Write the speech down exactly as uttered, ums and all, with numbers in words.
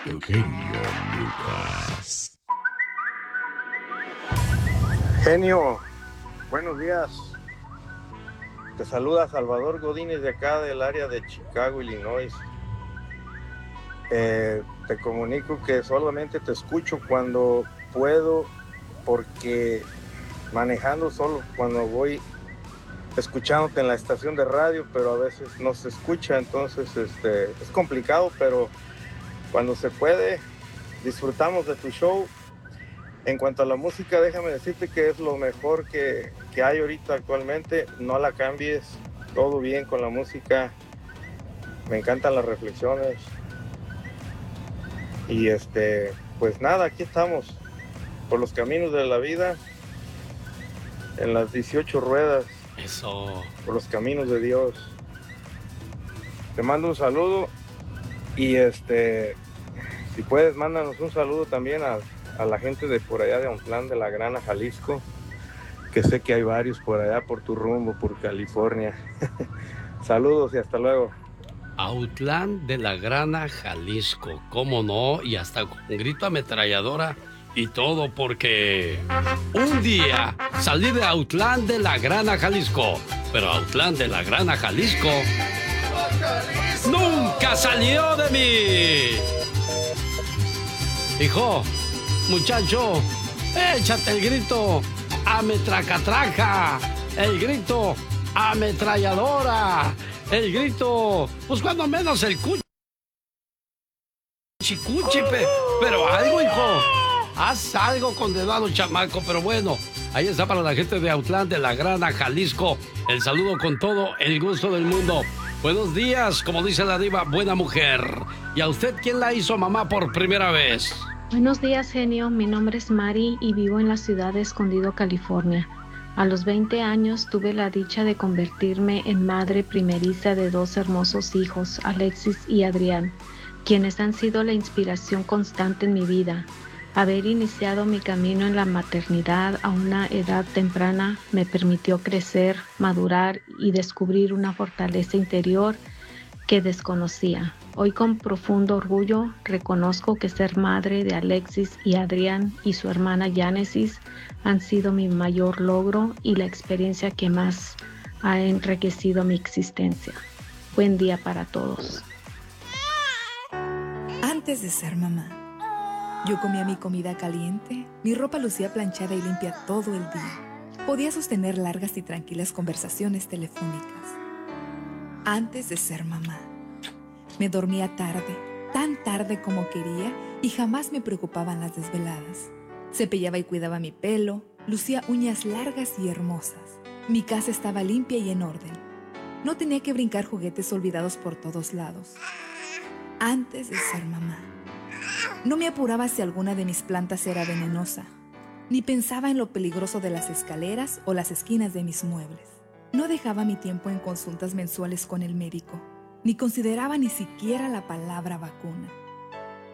Eugenio Lucas. Genio, buenos días. Te saluda Salvador Godínez de acá del área de Chicago, Illinois. Eh, te comunico que solamente te escucho cuando puedo, porque manejando solo cuando voy escuchándote en la estación de radio, pero a veces no se escucha, entonces este, es complicado, pero cuando se puede, disfrutamos de tu show. En cuanto a la música, déjame decirte que es lo mejor que, que hay ahorita actualmente. No la cambies, todo bien con la música. Me encantan las reflexiones. Y este, pues nada, aquí estamos, por los caminos de la vida, en las dieciocho ruedas. Eso. Por los caminos de Dios. Te mando un saludo y este, si puedes, mándanos un saludo también a, a la gente de por allá de Autlán de la Grana, Jalisco, que sé que hay varios por allá, por tu rumbo, por California. Saludos y hasta luego. Autlán de la Grana, Jalisco, cómo no, y hasta con grito ametralladora y todo, porque un día salí de Autlán de la Grana, Jalisco, pero Autlán de la Grana, Jalisco nunca salió de mí. Hijo, muchacho, échate el grito ametracatraca, el grito ametralladora, el grito, pues cuando menos el cuchi cuchi, pe, pero algo, hijo, haz algo, condenado chamaco. Pero bueno, ahí está para la gente de Autlán de la Grana, Jalisco, el saludo con todo el gusto del mundo. Buenos días, como dice la diva, buena mujer. ¿Y a usted quién la hizo mamá por primera vez? Buenos días, genio. Mi nombre es Mari y vivo en la ciudad de Escondido, California. A los veinte años tuve la dicha de convertirme en madre primeriza de dos hermosos hijos, Alexis y Adrián, quienes han sido la inspiración constante en mi vida. Haber iniciado mi camino en la maternidad a una edad temprana me permitió crecer, madurar y descubrir una fortaleza interior que desconocía. Hoy, con profundo orgullo, reconozco que ser madre de Alexis y Adrián y su hermana Génesis han sido mi mayor logro y la experiencia que más ha enriquecido mi existencia. Buen día para todos. Antes de ser mamá, yo comía mi comida caliente, mi ropa lucía planchada y limpia todo el día. Podía sostener largas y tranquilas conversaciones telefónicas. Antes de ser mamá, me dormía tarde, tan tarde como quería, y jamás me preocupaban las desveladas. Cepillaba y cuidaba mi pelo, lucía uñas largas y hermosas. Mi casa estaba limpia y en orden. No tenía que brincar juguetes olvidados por todos lados. Antes de ser mamá, no me apuraba si alguna de mis plantas era venenosa, ni pensaba en lo peligroso de las escaleras o las esquinas de mis muebles. No dejaba mi tiempo en consultas mensuales con el médico, ni consideraba ni siquiera la palabra vacuna.